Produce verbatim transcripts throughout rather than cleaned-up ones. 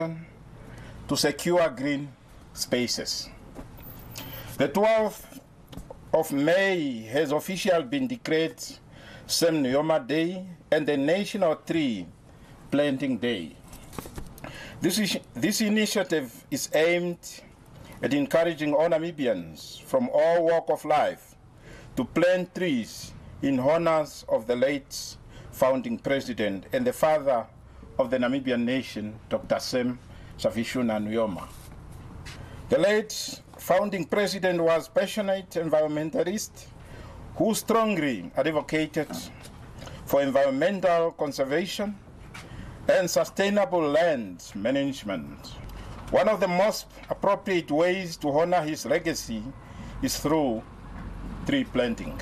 to secure green spaces. The twelfth of May has officially been declared Sam Nujoma Day and the National Tree Planting Day. This, is, this initiative is aimed at encouraging all Namibians from all walks of life to plant trees in honors of the late founding president and the father of the Namibian nation, Doctor Sam Savishuna Nujoma. The late founding president was a passionate environmentalist who strongly advocated for environmental conservation and sustainable land management. One of the most appropriate ways to honor his legacy is through tree planting,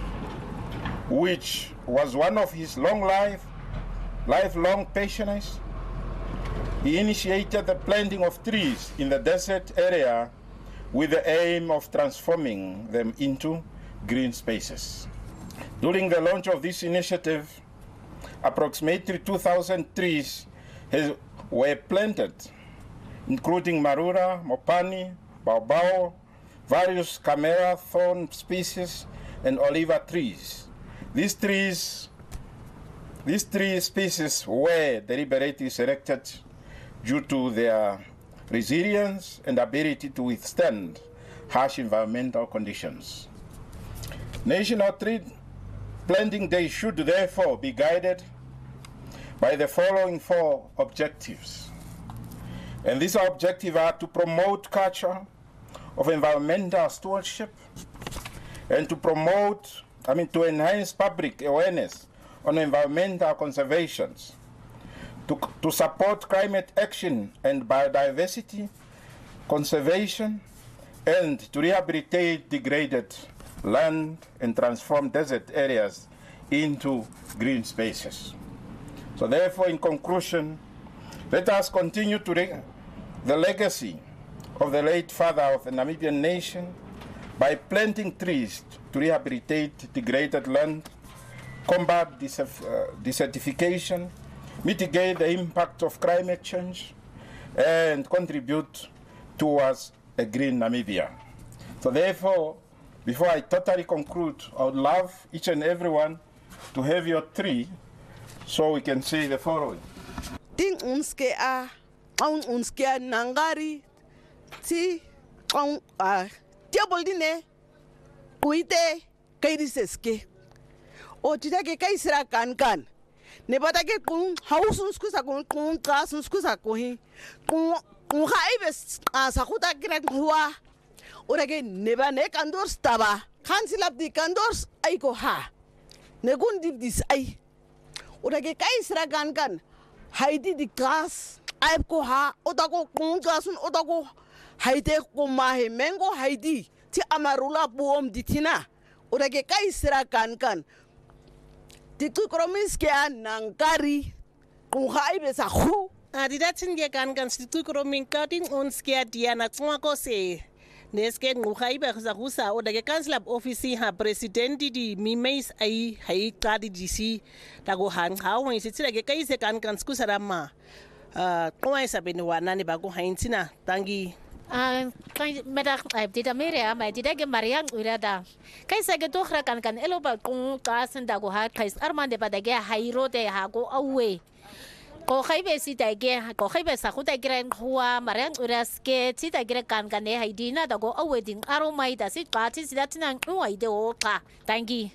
which was one of his long life, lifelong passions. He initiated the planting of trees in the desert area with the aim of transforming them into green spaces. During the launch of this initiative, approximately two thousand trees has, were planted, including Marura, Mopani, Baobao, various Camera thorn species, and oliva trees. These trees, these three species were deliberately selected due to their resilience and ability to withstand harsh environmental conditions. National Tree Planting Day should therefore be guided by the following four objectives. And these objectives are to promote culture of environmental stewardship and to promote, I mean, to enhance public awareness on environmental conservation, to, to support climate action and biodiversity conservation, and to rehabilitate degraded land and transform desert areas into green spaces. So therefore, in conclusion, let us continue to re- the legacy of the late father of the Namibian nation by planting trees to rehabilitate degraded land, combat desert- uh, desertification, mitigate the impact of climate change, and contribute towards a green Namibia. So therefore, before I totally conclude, I would love each and everyone to have your tree so we can say the following. Ting unske a on unske nangari ti on a diaboldine kuite kairiseske o titake kaisra kan kan ne batake kun hausun skusa kun kun kasun skusa kohi kun kun haibes asa kuta kiran huwa orage neba ne kandors taba kansilap di kandors aiko ha ne gundi dis ai orage kaisra kan kan haidi di gas aip ko ha otako kun gasun otako haide ko mahe mengo haidi ti amarula buom ditina orage kaisra kan kan ti tu kromis ke nankari kun haibe sa khu adidatin ge kan kan ti tu kromin kating ons ke diana tswako se neske nguhaibe za husa odage council office ha president di mimeis ai hai qadi disi tago han hawo isitsile ke kaise kan kan skusarama uh qoisa beni wanani ba go haintina tangi ah kai meda ai dida mere ama dida ge mariang urada kaisa ge dokhra kan kan elo ba qung qasen dago ha kais armande ba dage hairo de ha go awe ko khaibe si dage ko khaibe sa khu dage ren khwa mariang uraske si dage kan kan ne haidina dago awe ding aromai da si qati si datina ngwai de o qa tangi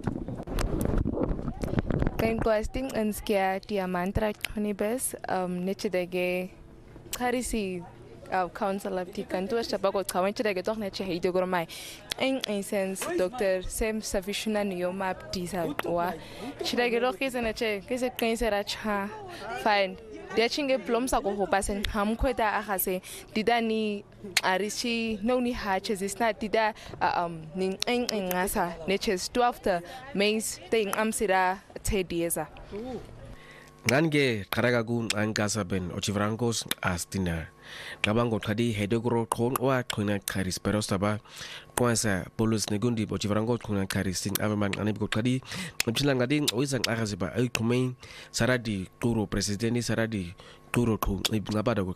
Kain questing unskia dia mantra honibes um neche dage karisi uh, council of tikantu shabago kawanche dage doch neche heido gormai in essence Doctor Sam Savishuna Nujoma disa wa chidage doch kese neche kese kaisera cha fine dia chinge plomsa go hopasen ham kweta ahase didani arishi no ni hatches is not dida um ning eng ngasa neches twelve the mains thing amsira tedieza ngange qharakaku ankasa ben ochivrankos astina ngabango qhadi hedegro qhon wa qhina qaris perostaba kwasa polus negundi ochivranko qhina qaris aveman anibi qhadi mphila ngadi oyizang akaziba ayqhume saradi quro president saradi quro qhu ngabada